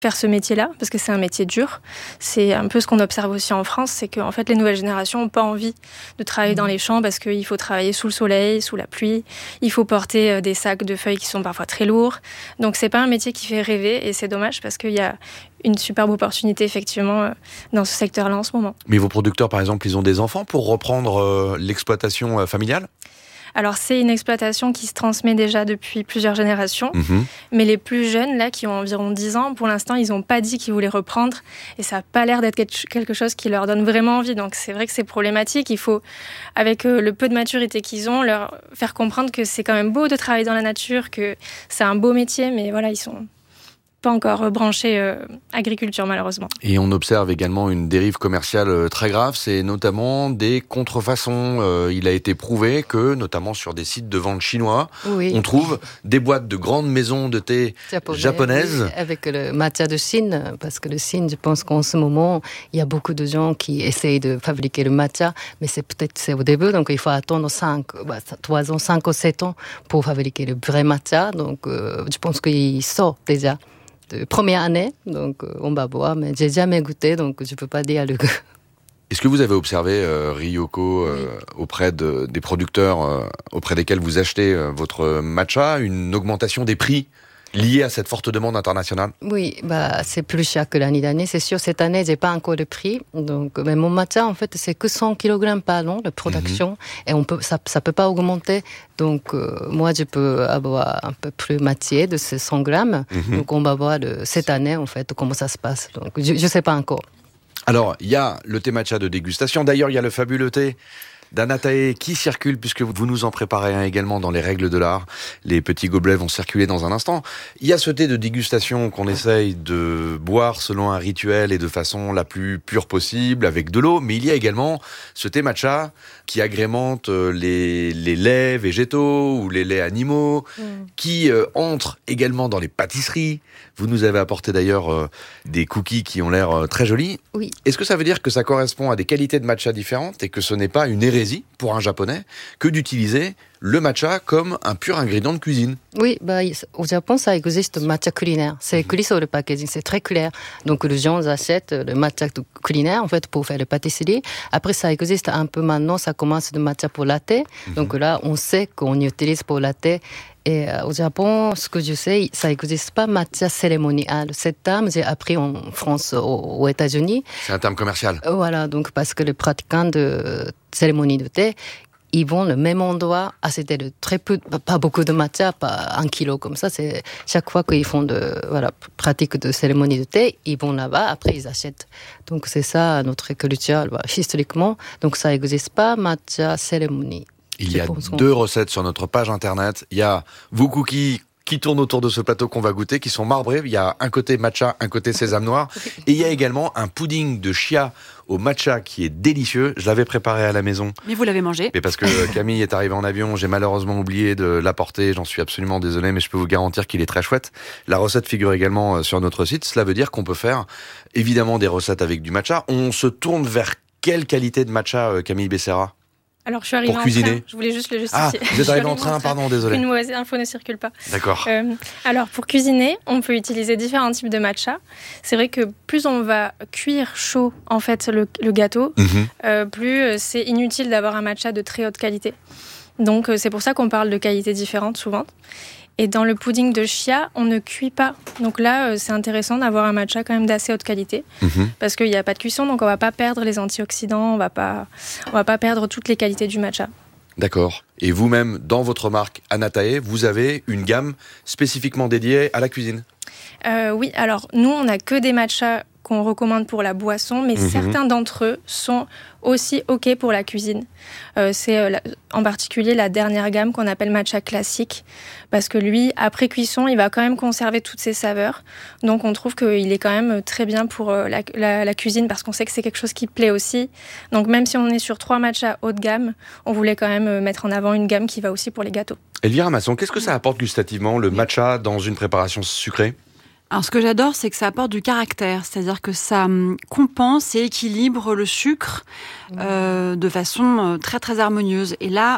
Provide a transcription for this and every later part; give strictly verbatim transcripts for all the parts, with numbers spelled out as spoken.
faire ce métier-là, parce que c'est un métier dur. C'est un peu ce qu'on observe aussi en France, c'est qu'en fait, les nouvelles générations n'ont pas envie de travailler dans les champs parce qu'il faut travailler sous le soleil, sous la pluie. Il faut porter des sacs de feuilles qui sont parfois très lourds. Donc, c'est pas un métier qui fait rêver et c'est dommage parce qu'il y a une superbe opportunité, effectivement, dans ce secteur-là en ce moment. Mais vos producteurs, par exemple, ils ont des enfants pour reprendre euh, l'exploitation euh, familiale ? Alors, c'est une exploitation qui se transmet déjà depuis plusieurs générations. Mmh. Mais les plus jeunes, là, qui ont environ dix ans, pour l'instant, ils n'ont pas dit qu'ils voulaient reprendre. Et ça n'a pas l'air d'être quelque chose qui leur donne vraiment envie. Donc, c'est vrai que c'est problématique. Il faut, avec le peu de maturité qu'ils ont, leur faire comprendre que c'est quand même beau de travailler dans la nature, que c'est un beau métier. Mais voilà, ils sont pas encore branchés euh, agriculture, malheureusement. Et on observe également une dérive commerciale très grave, c'est notamment des contrefaçons. Euh, il a été prouvé que, notamment sur des sites de vente chinois, oui. on trouve des boîtes de grandes maisons de thé Japonais, japonaises. Oui, avec le matcha de Chine, parce que le Chine, je pense qu'en ce moment, il y a beaucoup de gens qui essayent de fabriquer le matcha, mais c'est peut-être c'est au début, donc il faut attendre cinq, bah, trois ans, cinq ou sept ans pour fabriquer le vrai matcha. Donc euh, je pense qu'il sort déjà. De première année, donc euh, on va voir, mais j'ai jamais goûté, donc je peux pas dire le goût. Est-ce que vous avez observé, euh, Ryoko, euh, oui. auprès de, des producteurs euh, auprès desquels vous achetez euh, votre matcha, une augmentation des prix liée à cette forte demande internationale ? Oui, bah, c'est plus cher que l'année dernière, c'est sûr. Cette année, j'ai pas encore le prix. Donc, mais mon matcha, en fait, c'est que cent kilogrammes par an, la production. Mm-hmm. Et on peut, ça, ça peut pas augmenter. Donc, euh, moi, je peux avoir un peu plus moitié de ces cent grammes. Mm-hmm. Donc, on va voir de, cette année, en fait, comment ça se passe. Donc, je, je sais pas encore. Alors, il y a le thé matcha de dégustation. D'ailleurs, il y a le fabuleux thé d'Anatae qui circule, puisque vous nous en préparez un également dans les règles de l'art. Les petits gobelets vont circuler dans un instant. Il y a ce thé de dégustation qu'on essaye de boire selon un rituel et de façon la plus pure possible, avec de l'eau, mais il y a également ce thé matcha qui agrémente les, les laits végétaux ou les laits animaux, mmh. qui euh, entre également dans les pâtisseries. Vous nous avez apporté d'ailleurs euh, des cookies qui ont l'air euh, très jolis. Oui. Est-ce que ça veut dire que ça correspond à des qualités de matcha différentes et que ce n'est pas une hérésie pour un japonais que d'utiliser le matcha comme un pur ingrédient de cuisine? Oui, bah, au Japon, ça existe le matcha culinaire. C'est écrit sur le packaging, c'est très clair. Donc, les gens achètent le matcha culinaire, en fait, pour faire le pâtisserie. Après, ça existe un peu maintenant, ça commence le matcha pour latte. Mm-hmm. Donc là, on sait qu'on utilise pour latte. Et euh, au Japon, ce que je sais, ça n'existe pas matcha cérémonial. Cet terme, j'ai appris en France, aux, aux États-Unis. C'est un terme commercial. Voilà, donc parce que les pratiquants de cérémonie de thé, ils vont le même endroit, acheter de très peu, pas beaucoup de matcha, pas un kilo comme ça. C'est chaque fois qu'ils font de voilà pratique de cérémonie de thé, ils vont là-bas, après ils achètent. Donc c'est ça notre culture, voilà, historiquement. Donc ça n'existe pas matcha cérémonie. Il y a deux recettes sur notre page internet. Il y a vos cookies qui tournent autour de ce plateau qu'on va goûter, qui sont marbrés. Il y a un côté matcha, un côté sésame noir. Et il y a également un pudding de chia au matcha qui est délicieux. Je l'avais préparé à la maison. Mais vous l'avez mangé. Mais parce que Camille est arrivée en avion, j'ai malheureusement oublié de l'apporter. J'en suis absolument désolé, mais je peux vous garantir qu'il est très chouette. La recette figure également sur notre site. Cela veut dire qu'on peut faire évidemment des recettes avec du matcha. On se tourne vers quelle qualité de matcha, Camille Becerra ? Alors, je suis arrivée pour en cuisiner. train. Je voulais juste le justifier. Ah, vous êtes arrivée en train, pardon, désolé. Une mauvaise info ne circule pas. D'accord. Euh, alors, pour cuisiner, on peut utiliser différents types de matcha. C'est vrai que plus on va cuire chaud, en fait, le, le gâteau, mm-hmm. euh, plus c'est inutile d'avoir un matcha de très haute qualité. Donc, euh, c'est pour ça qu'on parle de qualités différentes, souvent. Et dans le pudding de chia, on ne cuit pas. Donc là, c'est intéressant d'avoir un matcha quand même d'assez haute qualité. Mmh. Parce qu'il n'y a pas de cuisson, donc on ne va pas perdre les antioxydants, on va pas, on va pas perdre toutes les qualités du matcha. D'accord. Et vous-même, dans votre marque Anatae, vous avez une gamme spécifiquement dédiée à la cuisine ? euh, Oui, alors nous, on n'a que des matchas qu'on recommande pour la boisson, mais mmh. certains d'entre eux sont aussi OK pour la cuisine. Euh, c'est euh, la, en particulier la dernière gamme qu'on appelle matcha classique, parce que lui, après cuisson, il va quand même conserver toutes ses saveurs. Donc on trouve qu'il est quand même très bien pour euh, la, la, la cuisine, parce qu'on sait que c'est quelque chose qui plaît aussi. Donc même si on est sur trois matchas haut de gamme, on voulait quand même mettre en avant une gamme qui va aussi pour les gâteaux. Elvira Masson, qu'est-ce que ça apporte gustativement, le matcha dans une préparation sucrée ? Alors, ce que j'adore, c'est que ça apporte du caractère, c'est-à-dire que ça compense et équilibre le sucre euh, de façon très, très harmonieuse. Et là,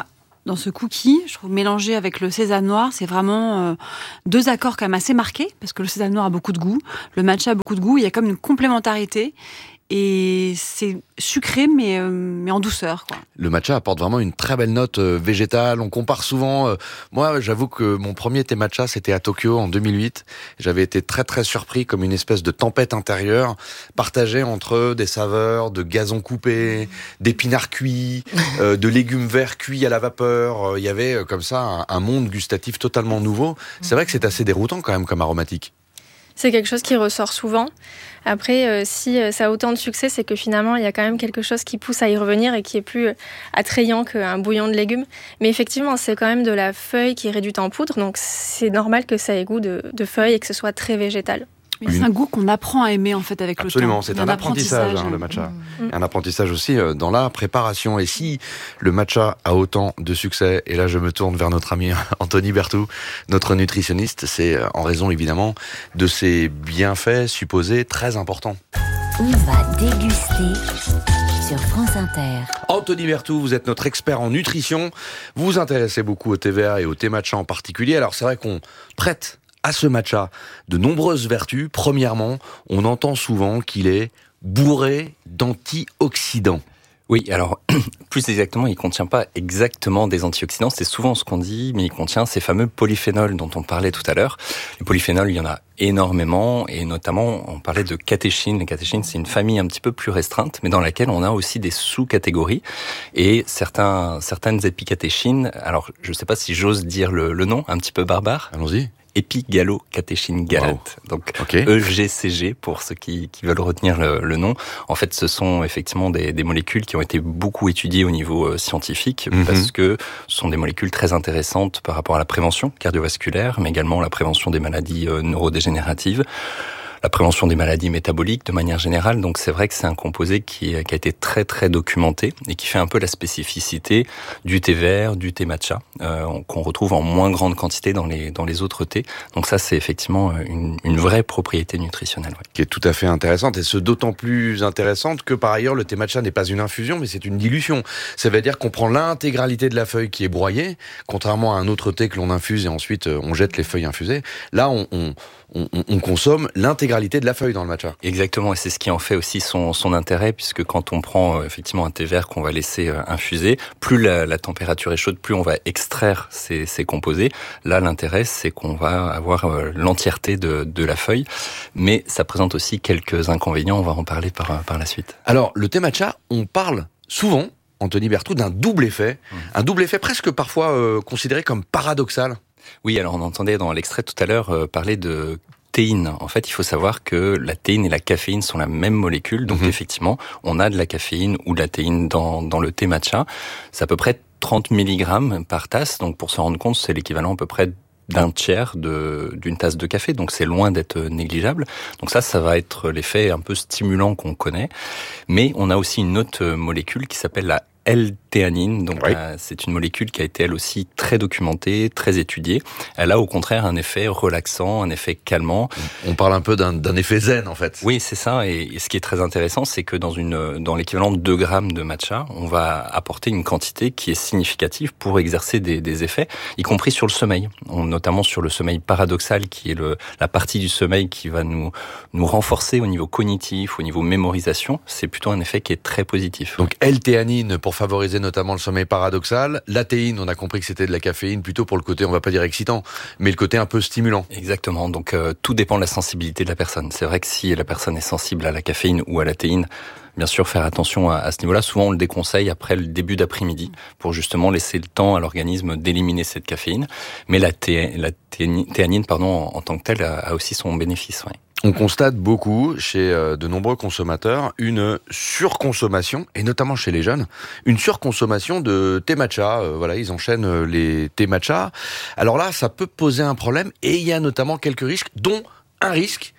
dans ce cookie. Je trouve mélangé avec le sésame noir, c'est vraiment euh, deux accords quand même assez marqués, parce que le sésame noir a beaucoup de goût, le matcha a beaucoup de goût, il y a comme une complémentarité. Et c'est sucré, mais, euh, mais en douceur, quoi. Le matcha apporte vraiment une très belle note euh, végétale. On compare souvent... Euh, moi, j'avoue que mon premier thé matcha, c'était à Tokyo en deux mille huit. J'avais été très très surpris, comme une espèce de tempête intérieure, partagée entre des saveurs de gazon coupé, d'épinards cuits, euh, de légumes verts cuits à la vapeur. Il y avait euh, comme ça un, un monde gustatif totalement nouveau. C'est vrai que c'est assez déroutant quand même comme aromatique. C'est quelque chose qui ressort souvent. Après, euh, si euh, ça a autant de succès, c'est que finalement, il y a quand même quelque chose qui pousse à y revenir et qui est plus euh, attrayant qu'un bouillon de légumes. Mais effectivement, c'est quand même de la feuille qui est réduite en poudre, donc c'est normal que ça ait goût de, de feuille et que ce soit très végétal. Mais c'est un goût qu'on apprend à aimer en fait avec Absolument, le temps. c'est un, un apprentissage, apprentissage hein, le matcha. Mmh. Un apprentissage aussi euh, dans la préparation. Et si le matcha a autant de succès, et là je me tourne vers notre ami Anthony Berthoud, notre nutritionniste, c'est en raison évidemment de ses bienfaits supposés très importants. On va déguster sur France Inter. Anthony Berthoud, vous êtes notre expert en nutrition. Vous vous intéressez beaucoup au thé vert et au thé matcha en particulier. Alors c'est vrai qu'on prête à ce matcha de nombreuses vertus. Premièrement, on entend souvent qu'il est bourré d'antioxydants. Oui, alors plus exactement, il ne contient pas exactement des antioxydants, c'est souvent ce qu'on dit, mais il contient ces fameux polyphénols dont on parlait tout à l'heure. Les polyphénols, il y en a énormément, et notamment, on parlait de catéchines. Les catéchines, c'est une famille un petit peu plus restreinte, mais dans laquelle on a aussi des sous-catégories, et certains, certaines épicatéchines, alors je ne sais pas si j'ose dire le, le nom, un petit peu barbare. Allons-y. Épigallocatechin galate. Wow. Donc, okay. E G C G pour ceux qui, qui veulent retenir le, le nom. En fait, ce sont effectivement des, des molécules qui ont été beaucoup étudiées au niveau euh, scientifique mm-hmm. parce que ce sont des molécules très intéressantes par rapport à la prévention cardiovasculaire, mais également la prévention des maladies euh, neurodégénératives, la prévention des maladies métaboliques de manière générale. Donc c'est vrai que c'est un composé qui, qui a été très très documenté et qui fait un peu la spécificité du thé vert, du thé matcha, euh, qu'on retrouve en moins grande quantité dans les dans les autres thés. Donc ça c'est effectivement une, une vraie propriété nutritionnelle. Ouais. Qui est tout à fait intéressante, et ce d'autant plus intéressante que par ailleurs le thé matcha n'est pas une infusion mais c'est une dilution. Ça veut dire qu'on prend l'intégralité de la feuille qui est broyée, contrairement à un autre thé que l'on infuse et ensuite on jette les feuilles infusées. Là on, on On, on consomme l'intégralité de la feuille dans le matcha. Exactement, et c'est ce qui en fait aussi son, son intérêt, puisque quand on prend euh, effectivement un thé vert qu'on va laisser euh, infuser, plus la, la température est chaude, plus on va extraire ces, ces composés. Là, l'intérêt, c'est qu'on va avoir euh, l'entièreté de, de la feuille, mais ça présente aussi quelques inconvénients, on va en parler par, par la suite. Alors, le thé matcha, on parle souvent, Anthony Berthoud, d'un double effet, mmh. un double effet presque parfois euh, considéré comme paradoxal. Oui, alors on entendait dans l'extrait tout à l'heure euh, parler de théine. En fait, il faut savoir que la théine et la caféine sont la même molécule. Donc, mmh. effectivement, on a de la caféine ou de la théine dans, dans le thé matcha. C'est à peu près trente milligrammes par tasse. Donc, pour se rendre compte, c'est l'équivalent à peu près d'un tiers de, d'une tasse de café. Donc, c'est loin d'être négligeable. Donc ça, ça va être l'effet un peu stimulant qu'on connaît. Mais on a aussi une autre molécule qui s'appelle la L-théanine, donc oui. euh, c'est une molécule qui a été elle aussi très documentée, très étudiée. Elle a au contraire un effet relaxant, un effet calmant. On parle un peu d'un, d'un effet zen en fait. Oui, c'est ça. Et, et ce qui est très intéressant, c'est que dans une dans l'équivalent de deux grammes de matcha, on va apporter une quantité qui est significative pour exercer des, des effets, y compris sur le sommeil, on, notamment sur le sommeil paradoxal, qui est le, la partie du sommeil qui va nous nous renforcer au niveau cognitif, au niveau mémorisation. C'est plutôt un effet qui est très positif. Donc L-théanine pour favoriser notamment le sommeil paradoxal. La théine, on a compris que c'était de la caféine, plutôt pour le côté, on va pas dire excitant, mais le côté un peu stimulant. Exactement. Donc euh, tout dépend de la sensibilité de la personne. C'est vrai que si la personne est sensible à la caféine ou à la théine, bien sûr faire attention à, à ce niveau-là. Souvent on le déconseille après le début d'après-midi pour justement laisser le temps à l'organisme d'éliminer cette caféine. Mais la, thé, la théanine, pardon, en, en tant que telle, a, a aussi son bénéfice. Ouais. On constate beaucoup chez de nombreux consommateurs une surconsommation, et notamment chez les jeunes, une surconsommation de thé matcha. Euh, voilà, ils enchaînent les thé matcha. Alors là, ça peut poser un problème, et il y a notamment quelques risques, dont un risque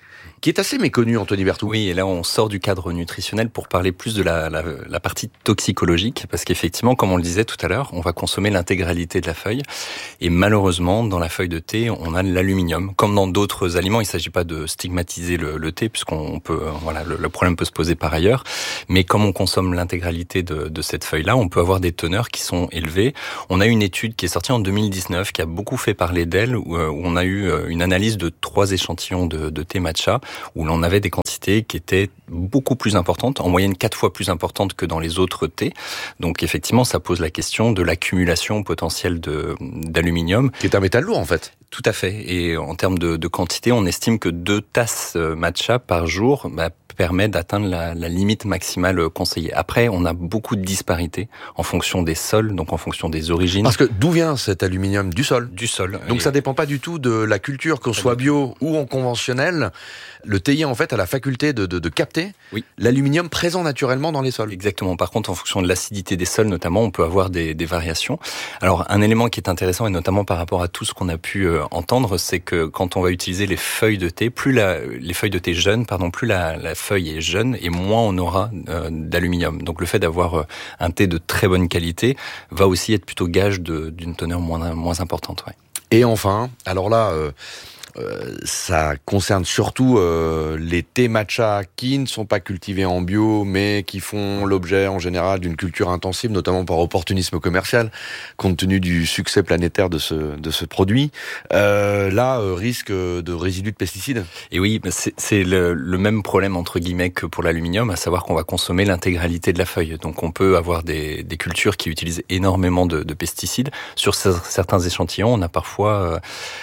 qui est assez méconnu, Anthony Berthoud. Oui, et là on sort du cadre nutritionnel pour parler plus de la, la, la partie toxicologique, parce qu'effectivement, comme on le disait tout à l'heure, on va consommer l'intégralité de la feuille, et malheureusement, dans la feuille de thé, on a de l'aluminium. Comme dans d'autres aliments, il ne s'agit pas de stigmatiser le, le thé, puisqu'on peut, voilà, le, le problème peut se poser par ailleurs, mais comme on consomme l'intégralité de, de cette feuille-là, on peut avoir des teneurs qui sont élevées. On a une étude qui est sortie en deux mille dix-neuf, qui a beaucoup fait parler d'elle, où, où on a eu une analyse de trois échantillons de, de thé matcha, où l'on avait des quantités qui étaient beaucoup plus importantes, en moyenne quatre fois plus importantes que dans les autres thés. Donc effectivement, ça pose la question de l'accumulation potentielle de, d'aluminium. Qui est un métal lourd en fait. Tout à fait. Et en termes de, de quantité, on estime que deux tasses matcha par jour bah, permet d'atteindre la, la limite maximale conseillée. Après, on a beaucoup de disparités en fonction des sols, donc en fonction des origines. Parce que d'où vient cet aluminium? Du sol. Du sol. Donc et... ça dépend pas du tout de la culture, qu'on soit bio ou en conventionnel. Le théier, en fait, a la faculté de, de, de capter oui. l'aluminium présent naturellement dans les sols. Exactement. Par contre, en fonction de l'acidité des sols, notamment, on peut avoir des, des variations. Alors, un élément qui est intéressant, et notamment par rapport à tout ce qu'on a pu euh, entendre, c'est que quand on va utiliser les feuilles de thé, plus la, les feuilles de thé jeunes, pardon, plus la, la feuille est jeune, et moins on aura euh, d'aluminium. Donc, le fait d'avoir euh, un thé de très bonne qualité va aussi être plutôt gage de, d'une teneur moins, moins importante. Ouais. Et enfin, alors là... Euh... Euh, ça concerne surtout euh, les thés matcha qui ne sont pas cultivés en bio, mais qui font l'objet en général d'une culture intensive, notamment par opportunisme commercial, compte tenu du succès planétaire de ce de ce produit. Euh, là, euh, risque de résidus de pesticides. Et oui, c'est, c'est le, le même problème entre guillemets que pour l'aluminium, à savoir qu'on va consommer l'intégralité de la feuille. Donc, on peut avoir des, des cultures qui utilisent énormément de, de pesticides. Sur certains échantillons, on a parfois euh,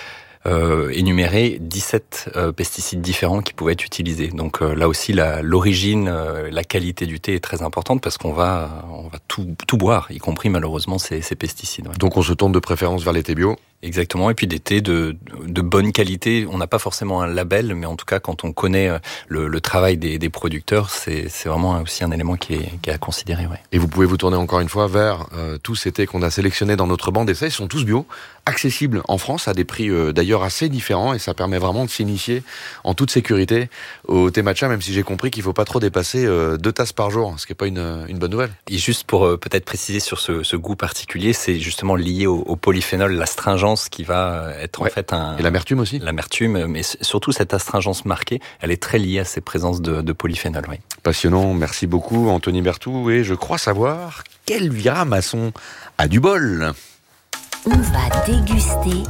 Euh, énumérer dix-sept euh, pesticides différents qui pouvaient être utilisés. Donc euh, là aussi, la, l'origine, euh, la qualité du thé est très importante parce qu'on va, on va tout, tout boire, y compris malheureusement ces, ces pesticides. Ouais. Donc on se tourne de préférence vers les thés bio. Exactement, et puis des thés de, de bonne qualité. On n'a pas forcément un label, mais en tout cas, quand on connaît le, le travail des, des producteurs, c'est, c'est vraiment aussi un élément qui est, qui est à considérer. Ouais. Et vous pouvez vous tourner encore une fois vers euh, tous ces thés qu'on a sélectionnés dans notre banc d'essai. Ils sont tous bio, accessibles en France à des prix euh, d'ailleurs assez différents, et ça permet vraiment de s'initier en toute sécurité au thé matcha, même si j'ai compris qu'il ne faut pas trop dépasser euh, deux tasses par jour, ce qui n'est pas une, une bonne nouvelle. Et juste pour euh, peut-être préciser sur ce, ce goût particulier, c'est justement lié au, au polyphénol, l'astringence qui va être ouais. en fait un... Et l'amertume aussi. L'amertume, mais surtout cette astringence marquée, elle est très liée à ces présences de, de polyphénol. Oui. Passionnant, merci beaucoup Anthony Berthoud, et je crois savoir qu'Elvira Masson a du bol. On va déguster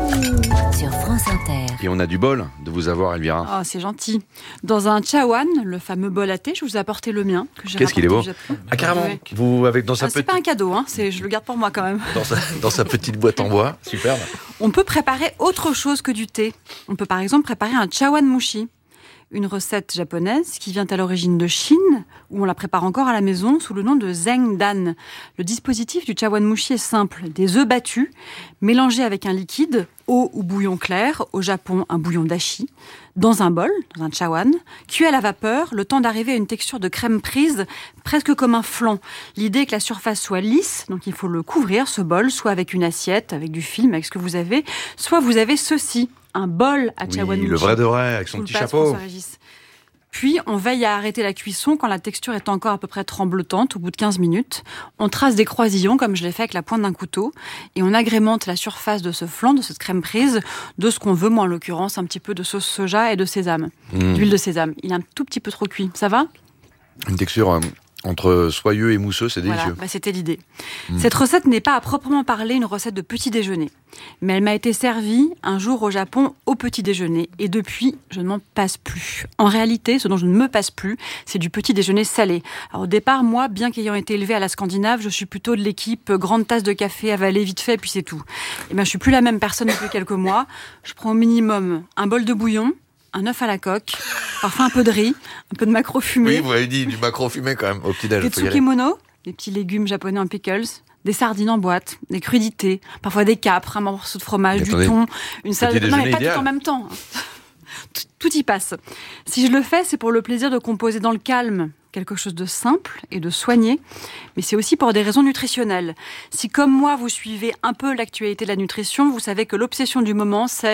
sur France Inter. Et on a du bol de vous avoir, Elvira. Oh, c'est gentil. Dans un chawan, le fameux bol à thé, je vous ai apporté le mien. Que j'ai Qu'est-ce qu'il est beau. Ah, carrément. Ouais. Vous, avec, dans sa ah, c'est petite... pas un cadeau, hein. c'est, je le garde pour moi quand même. Dans sa, dans sa petite boîte en bois, superbe. On peut préparer autre chose que du thé. On peut par exemple préparer un chawan mushi. Une recette japonaise qui vient à l'origine de Chine, où on la prépare encore à la maison sous le nom de zengdan. Le dispositif du chawan mushi est simple. Des œufs battus, mélangés avec un liquide, eau ou bouillon clair, au Japon un bouillon dashi, dans un bol, dans un chawan, cuit à la vapeur, le temps d'arriver à une texture de crème prise, presque comme un flan. L'idée est que la surface soit lisse, donc il faut le couvrir, ce bol, soit avec une assiette, avec du film, avec ce que vous avez, soit vous avez ceci, un bol à chawan mushi. Oui, le vrai de vrai, avec son petit chapeau. Puis, on veille à arrêter la cuisson quand la texture est encore à peu près tremblotante, au bout de quinze minutes. On trace des croisillons, comme je l'ai fait avec la pointe d'un couteau, et on agrémente la surface de ce flan, de cette crème prise, de ce qu'on veut, moi en l'occurrence, un petit peu de sauce soja et de sésame, mmh. d'huile de sésame. Il est un tout petit peu trop cuit. Ça va ? Une texture... Euh... Entre soyeux et mousseux, c'est délicieux. Voilà, bah c'était l'idée. Mmh. Cette recette n'est pas à proprement parler une recette de petit déjeuner. Mais elle m'a été servie un jour au Japon au petit déjeuner. Et depuis, je ne m'en passe plus. En réalité, ce dont je ne me passe plus, c'est du petit déjeuner salé. Alors au départ, moi, bien qu'ayant été élevée à la Scandinave, je suis plutôt de l'équipe grande tasse de café avalée vite fait, puis c'est tout. Et ben, je suis plus la même personne depuis quelques mois. Je prends au minimum un bol de bouillon, un œuf à la coque, parfois un peu de riz, un peu de maquereau fumé. Oui, vous avez dit du maquereau fumé quand même au petit-déj. Des tsukemono, des petits légumes japonais en pickles, des sardines en boîte, des crudités, parfois des capres, un morceau de fromage, du thon, une salade. Non, mais pas idéal. Tout en même temps. Tout, tout y passe. Si je le fais, c'est pour le plaisir de composer dans le calme quelque chose de simple et de soigné, mais c'est aussi pour des raisons nutritionnelles. Si, comme moi, vous suivez un peu l'actualité de la nutrition, vous savez que l'obsession du moment, c'est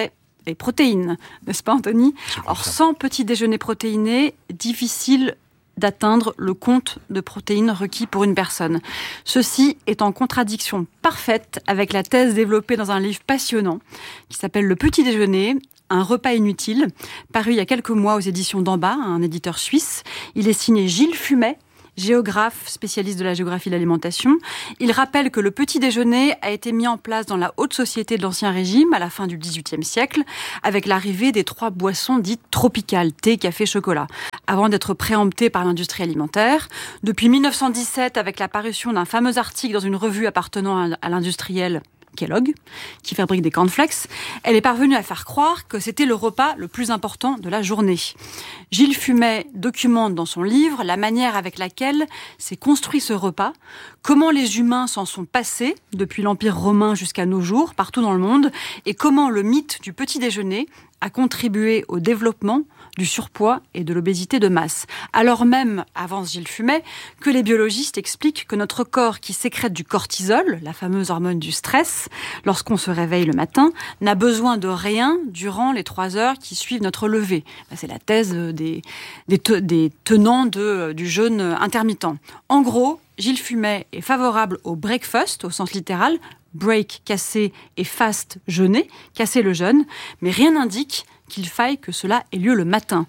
et protéines, n'est-ce pas Anthony ? Or, sans petit déjeuner protéiné, difficile d'atteindre le compte de protéines requis pour une personne. Ceci est en contradiction parfaite avec la thèse développée dans un livre passionnant qui s'appelle « Le petit déjeuner ». Un repas inutile, paru il y a quelques mois aux éditions d'Amba, un éditeur suisse. Il est signé Gilles Fumet, géographe, spécialiste de la géographie de l'alimentation. Il rappelle que le petit déjeuner a été mis en place dans la haute société de l'Ancien Régime à la fin du dix-huitième siècle, avec l'arrivée des trois boissons dites tropicales, thé, café, chocolat, avant d'être préempté par l'industrie alimentaire. Depuis mille neuf cent dix-sept, avec la parution d'un fameux article dans une revue appartenant à l'industriel Kellogg, qui fabrique des cornflakes, elle est parvenue à faire croire que c'était le repas le plus important de la journée. Gilles Fumet documente dans son livre la manière avec laquelle s'est construit ce repas, comment les humains s'en sont passés depuis l'Empire romain jusqu'à nos jours, partout dans le monde, et comment le mythe du petit déjeuner a contribué au développement du surpoids et de l'obésité de masse. Alors même, avance Gilles Fumet, que les biologistes expliquent que notre corps qui sécrète du cortisol, la fameuse hormone du stress, lorsqu'on se réveille le matin, n'a besoin de rien durant les trois heures qui suivent notre lever. C'est la thèse des, des, te, des tenants de, du jeûne intermittent. En gros, Gilles Fumet est favorable au breakfast, au sens littéral, break, casser, et fast, jeûner, casser le jeûne, mais rien n'indique qu'il faille que cela ait lieu le matin.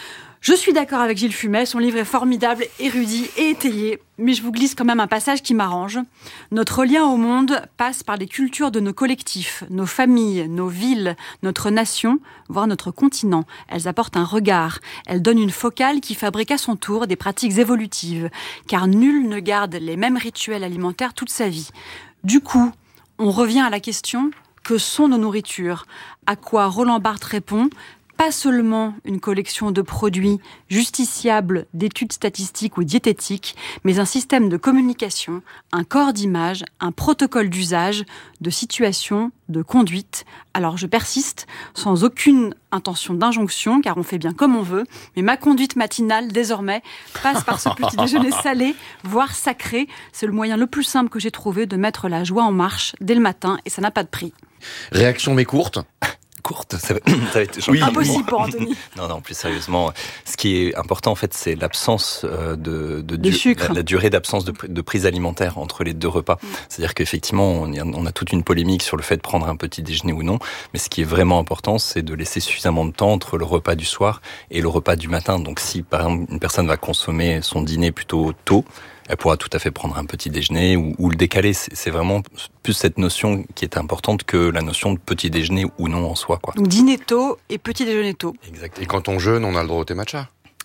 Je suis d'accord avec Gilles Fumet, son livre est formidable, érudit et étayé, mais je vous glisse quand même un passage qui m'arrange. Notre lien au monde passe par les cultures de nos collectifs, nos familles, nos villes, notre nation, voire notre continent. Elles apportent un regard, elles donnent une focale qui fabrique à son tour des pratiques évolutives, car nul ne garde les mêmes rituels alimentaires toute sa vie. Du coup, on revient à la question, que sont nos nourritures ? À quoi Roland Barthes répond ? Pas seulement une collection de produits justiciables d'études statistiques ou diététiques, mais un système de communication, un corps d'image, un protocole d'usage, de situation, de conduite. Alors je persiste, sans aucune intention d'injonction, car on fait bien comme on veut, mais ma conduite matinale, désormais, passe par ce petit déjeuner salé, voire sacré. C'est le moyen le plus simple que j'ai trouvé de mettre la joie en marche dès le matin, et ça n'a pas de prix. Réaction mais courte. Courte, ça va, ça va être oui, impossible pour Anthony. Non, non, plus sérieusement, ce qui est important en fait, c'est l'absence de, de, de sucre, la, la durée d'absence de, de prise alimentaire entre les deux repas. Mmh. C'est-à-dire qu'effectivement, on, on a toute une polémique sur le fait de prendre un petit déjeuner ou non, mais ce qui est vraiment important, c'est de laisser suffisamment de temps entre le repas du soir et le repas du matin. Donc, si par exemple une personne va consommer son dîner plutôt tôt, elle pourra tout à fait prendre un petit déjeuner ou, ou le décaler. C'est, c'est vraiment plus cette notion qui est importante que la notion de petit déjeuner ou non en soi, quoi. Donc dîner tôt et petit déjeuner tôt. Exact. Et quand on jeûne, on a le droit au thé matcha ?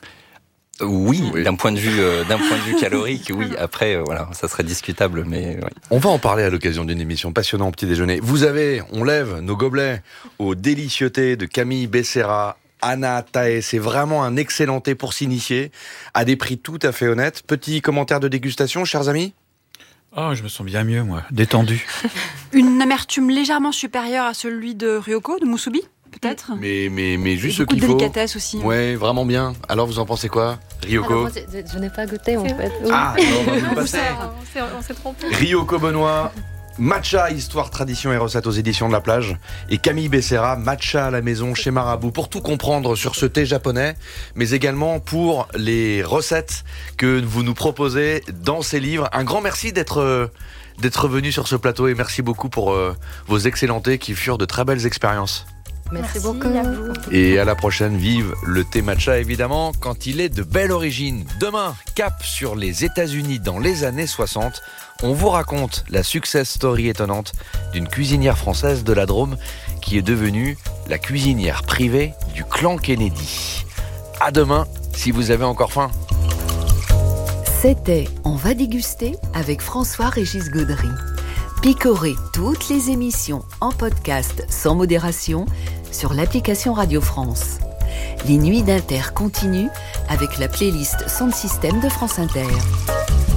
Oui, oui, d'un point de vue, euh, d'un point de vue calorique, oui. Après, euh, voilà, ça serait discutable, mais oui. On va en parler à l'occasion d'une émission passionnante petit déjeuner. Vous avez, on lève nos gobelets au délicieux thé de Camille Becerra. Anna Tae, c'est vraiment un excellent thé pour s'initier, à des prix tout à fait honnêtes. Petit commentaire de dégustation, chers amis ? Oh, je me sens bien mieux, moi, détendu. Une amertume légèrement supérieure à celui de Ryoko, de Musubi, peut-être ? Mais, mais, mais juste ce qu'il faut. Beaucoup de délicatesse aussi. Ouais, vraiment bien. Alors, vous en pensez quoi, Ryoko ? Alors, moi, je, je, je n'ai pas goûté, en fait. Ah, non, on va vous le passer. On s'est trompé. Ryoko Benoît, Matcha, Histoire, Tradition et Recettes aux éditions de La Plage. Et Camille Becerra, Matcha à la maison chez Marabout. Pour tout comprendre sur ce thé japonais, mais également pour les recettes que vous nous proposez dans ces livres. Un grand merci d'être, d'être venu sur ce plateau et merci beaucoup pour euh, vos excellents thés qui furent de très belles expériences. Merci, Merci beaucoup. à vous. Et à la prochaine, vive le thé matcha évidemment, quand il est de belle origine. Demain, cap sur les États-Unis dans les années soixante. On vous raconte la success story étonnante d'une cuisinière française de la Drôme qui est devenue la cuisinière privée du clan Kennedy. À demain, si vous avez encore faim. C'était On va déguster avec François-Régis Gaudry. Picorez toutes les émissions en podcast sans modération sur l'application Radio France. Les nuits d'Inter continuent avec la playlist Sound System de France Inter.